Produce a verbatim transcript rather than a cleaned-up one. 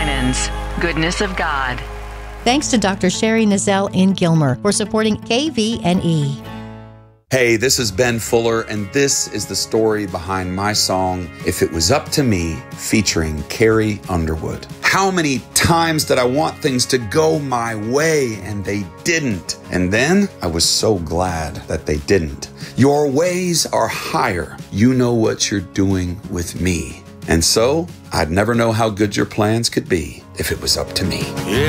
Winans, Goodness of God. Thanks to Doctor Sherry Nazell in Gilmer for supporting K V N E. Hey, this is Ben Fuller, and this is the story behind my song, If It Was Up to Me, featuring Carrie Underwood. How many times did I want things to go my way, and they didn't? And then I was so glad that they didn't. Your ways are higher. You know what you're doing with me. And so, I'd never know how good your plans could be if it was up to me.